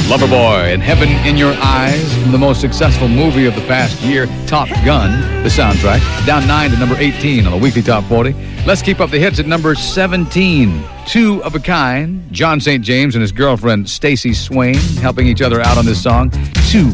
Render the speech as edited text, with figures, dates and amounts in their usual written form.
Loverboy and Heaven in Your Eyes from the most successful movie of the past year, Top Gun, the soundtrack. Down 9 to number 18 on the weekly Top 40. Let's keep up the hits at number 17. Two of a Kind. John St. James and his girlfriend Stacey Swain helping each other out on this song. Two